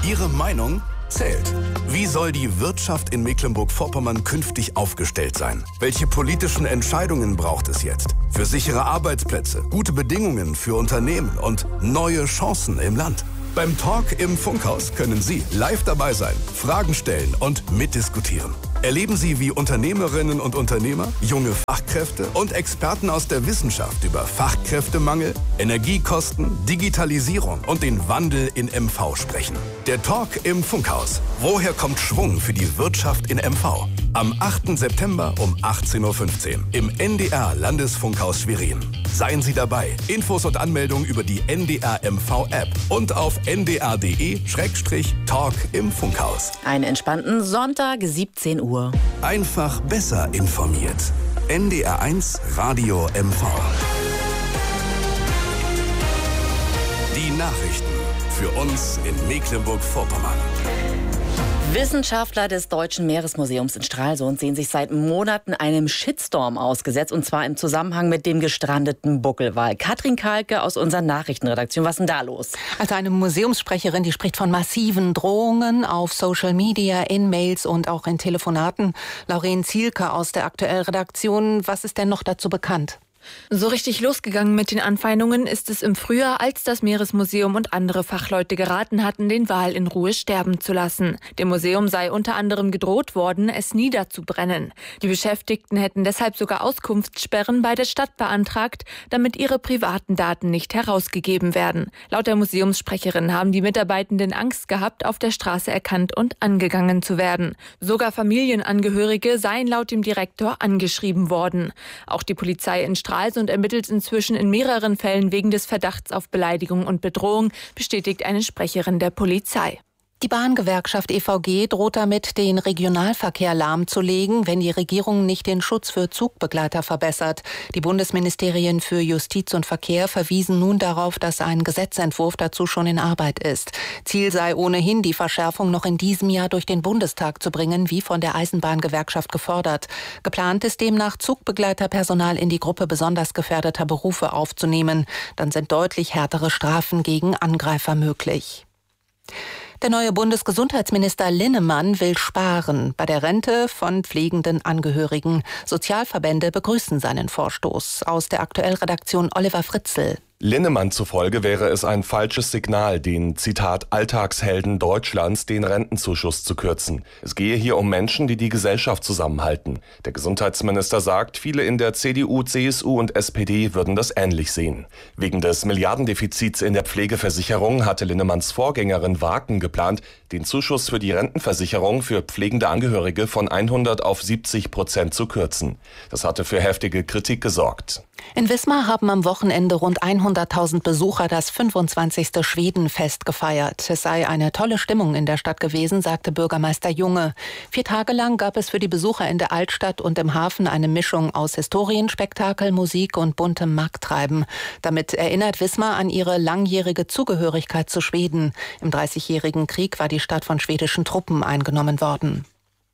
Ihre Meinung zählt. Wie soll die Wirtschaft in Mecklenburg-Vorpommern künftig aufgestellt sein? Welche politischen Entscheidungen braucht es jetzt? Für sichere Arbeitsplätze, gute Bedingungen für Unternehmen und neue Chancen im Land. Beim Talk im Funkhaus können Sie live dabei sein, Fragen stellen und mitdiskutieren. Erleben Sie, wie Unternehmerinnen und Unternehmer, junge Fachkräfte und Experten aus der Wissenschaft über Fachkräftemangel, Energiekosten, Digitalisierung und den Wandel in MV sprechen. Der Talk im Funkhaus. Woher kommt Schwung für die Wirtschaft in MV? Am 8. September um 18.15 Uhr im NDR Landesfunkhaus Schwerin. Seien Sie dabei. Infos und Anmeldungen über die NDR MV App und auf ndr.de/Talk im Funkhaus. Einen entspannten Sonntag, 17 Uhr. Einfach besser informiert. NDR1 Radio MV. Die Nachrichten für uns in Mecklenburg-Vorpommern. Wissenschaftler des Deutschen Meeresmuseums in Stralsund sehen sich seit Monaten einem Shitstorm ausgesetzt, und zwar im Zusammenhang mit dem gestrandeten Buckelwal. Katrin Kalke aus unserer Nachrichtenredaktion, was ist denn da los? Also eine Museumssprecherin, die spricht von massiven Drohungen auf Social Media, in Mails und auch in Telefonaten. Lauren Zielke aus der Aktuell-Redaktion, was ist denn noch dazu bekannt? So richtig losgegangen mit den Anfeindungen ist es im Frühjahr, als das Meeresmuseum und andere Fachleute geraten hatten, den Wal in Ruhe sterben zu lassen. Dem Museum sei unter anderem gedroht worden, es niederzubrennen. Die Beschäftigten hätten deshalb sogar Auskunftssperren bei der Stadt beantragt, damit ihre privaten Daten nicht herausgegeben werden. Laut der Museumssprecherin haben die Mitarbeitenden Angst gehabt, auf der Straße erkannt und angegangen zu werden. Sogar Familienangehörige seien laut dem Direktor angeschrieben worden. Auch die Polizei in Stralsund ermittelt inzwischen in mehreren Fällen wegen des Verdachts auf Beleidigung und Bedrohung, bestätigt eine Sprecherin der Polizei. Die Bahngewerkschaft EVG droht damit, den Regionalverkehr lahmzulegen, wenn die Regierung nicht den Schutz für Zugbegleiter verbessert. Die Bundesministerien für Justiz und Verkehr verwiesen nun darauf, dass ein Gesetzentwurf dazu schon in Arbeit ist. Ziel sei ohnehin, die Verschärfung noch in diesem Jahr durch den Bundestag zu bringen, wie von der Eisenbahngewerkschaft gefordert. Geplant ist demnach, Zugbegleiterpersonal in die Gruppe besonders gefährdeter Berufe aufzunehmen. Dann sind deutlich härtere Strafen gegen Angreifer möglich. Der neue Bundesgesundheitsminister Linnemann will sparen bei der Rente von pflegenden Angehörigen. Sozialverbände begrüßen seinen Vorstoß. Aus der Aktuell-Redaktion Oliver Fritzl. Linnemann zufolge wäre es ein falsches Signal, den, Zitat, Alltagshelden Deutschlands den Rentenzuschuss zu kürzen. Es gehe hier um Menschen, die die Gesellschaft zusammenhalten. Der Gesundheitsminister sagt, viele in der CDU, CSU und SPD würden das ähnlich sehen. Wegen des Milliardendefizits in der Pflegeversicherung hatte Linnemanns Vorgängerin Waken geplant, den Zuschuss für die Rentenversicherung für pflegende Angehörige von 100 auf 70% zu kürzen. Das hatte für heftige Kritik gesorgt. In Wismar haben am Wochenende rund 100.000 Besucher das 25. Schwedenfest gefeiert. Es sei eine tolle Stimmung in der Stadt gewesen, sagte Bürgermeister Junge. 4 Tage lang gab es für die Besucher in der Altstadt und im Hafen eine Mischung aus Historienspektakel, Musik und buntem Markttreiben. Damit erinnert Wismar an ihre langjährige Zugehörigkeit zu Schweden. Im Dreißigjährigen Krieg war die Stadt von schwedischen Truppen eingenommen worden.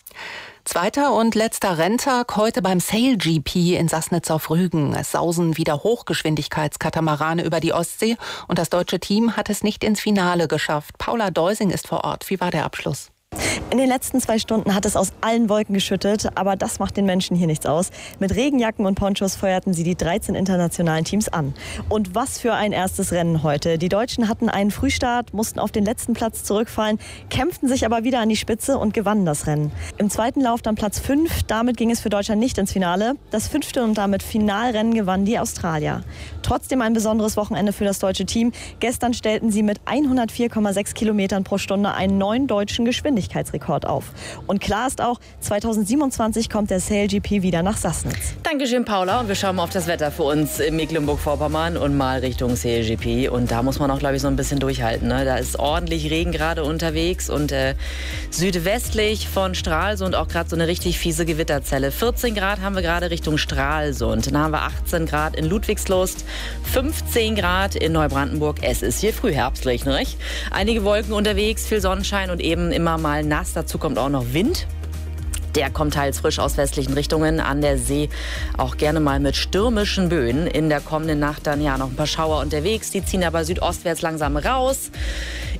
Zweiter und letzter Renntag heute beim Sail GP in Sassnitz auf Rügen. Es sausen wieder Hochgeschwindigkeitskatamarane über die Ostsee und das deutsche Team hat es nicht ins Finale geschafft. Paula Deusing ist vor Ort. Wie war der Abschluss? In den letzten 2 Stunden hat es aus allen Wolken geschüttet, aber das macht den Menschen hier nichts aus. Mit Regenjacken und Ponchos feuerten sie die 13 internationalen Teams an. Und was für ein erstes Rennen heute. Die Deutschen hatten einen Frühstart, mussten auf den letzten Platz zurückfallen, kämpften sich aber wieder an die Spitze und gewannen das Rennen. Im zweiten Lauf dann Platz 5, damit ging es für Deutschland nicht ins Finale. Das 5. und damit Finalrennen gewannen die Australier. Trotzdem ein besonderes Wochenende für das deutsche Team. Gestern stellten sie mit 104,6 Kilometern pro Stunde einen neuen deutschen Geschwindigkeitsrekord auf. Und klar ist auch, 2027 kommt der Sail GP wieder nach Sassnitz. Dankeschön, Paula. Und wir schauen mal auf das Wetter für uns in Mecklenburg-Vorpommern und mal Richtung Sail GP. Und da muss man auch, glaube ich, so ein bisschen durchhalten. Ne? Da ist ordentlich Regen gerade unterwegs und südwestlich von Stralsund auch gerade so eine richtig fiese Gewitterzelle. 14 Grad haben wir gerade Richtung Stralsund. Dann haben wir 18 Grad in Ludwigslust, 15 Grad in Neubrandenburg. Es ist hier frühherbstlich, nicht? Einige Wolken unterwegs, viel Sonnenschein und eben immer mal nass. Dazu kommt auch noch Wind. Der kommt teils frisch aus westlichen Richtungen, an der See auch gerne mal mit stürmischen Böen. In der kommenden Nacht dann ja noch ein paar Schauer unterwegs, die ziehen aber südostwärts langsam raus.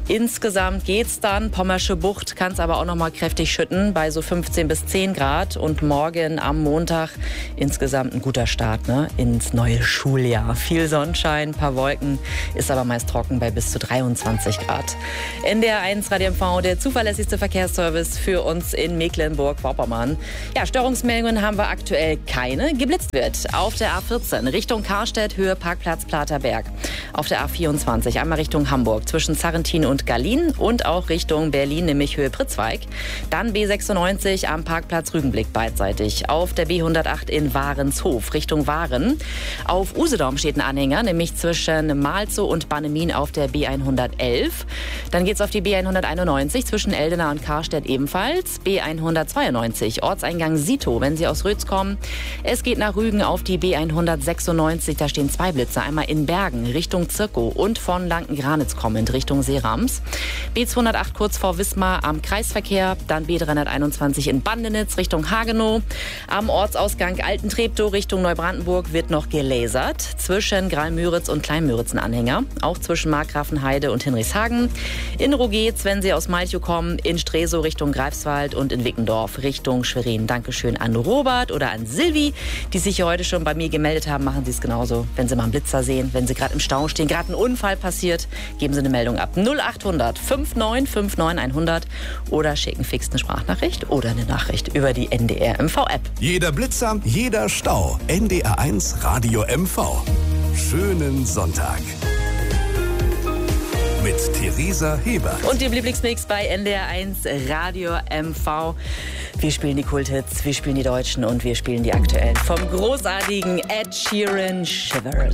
Insgesamt geht's dann. Pommersche Bucht kann es aber auch noch mal kräftig schütten bei so 15 bis 10 Grad. Und morgen am Montag insgesamt ein guter Start, ne, ins neue Schuljahr. Viel Sonnenschein, ein paar Wolken, ist aber meist trocken bei bis zu 23 Grad. NDR 1 Radio MV, der zuverlässigste Verkehrsservice für uns in Mecklenburg-Vorpommern. Ja, Störungsmeldungen haben wir aktuell keine. Geblitzt wird auf der A14 Richtung Karstedt, Höhe Parkplatz Platerberg. Auf der A24 einmal Richtung Hamburg zwischen Zarrentin und Gallien und auch Richtung Berlin, nämlich Höhe Pritzweig. Dann B96 am Parkplatz Rügenblick beidseitig. Auf der B108 in Warenshof Richtung Waren. Auf Usedom steht ein Anhänger, nämlich zwischen Malzow und Bannemin auf der B111. Dann geht's auf die B191 zwischen Eldena und Karstedt ebenfalls. B192 Ortseingang Sito, wenn Sie aus Rötz kommen. Es geht nach Rügen auf die B196. Da stehen 2 Blitze. Einmal in Bergen Richtung Zirkow und von Lanken-Granitz kommend Richtung Seerams. B208 kurz vor Wismar am Kreisverkehr. Dann B321 in Bandenitz Richtung Hagenow. Am Ortsausgang Altentreptow Richtung Neubrandenburg wird noch gelasert. Zwischen Graal-Müritz und Klein-Müritz ein Anhänger. Auch zwischen Markgrafenheide und Hinrichshagen. In Rogetz, wenn Sie aus Malchow kommen. In Stresow Richtung Greifswald und in Wickendorf Richtung Schwerin. Dankeschön an Robert oder an Silvi, die sich hier heute schon bei mir gemeldet haben. Machen Sie es genauso. Wenn Sie mal einen Blitzer sehen, wenn Sie gerade im Stau stehen, gerade ein Unfall passiert, geben Sie eine Meldung ab. 0800 5959 100 oder schicken fix eine Sprachnachricht oder eine Nachricht über die NDR MV App. Jeder Blitzer, jeder Stau. NDR 1 Radio MV. Schönen Sonntag. Mit Theresa Hebert. Und dem Lieblingsmix bei NDR 1 Radio MV. Wir spielen die Kulthits, wir spielen die Deutschen und wir spielen die aktuellen. Vom großartigen Ed Sheeran, Shivers.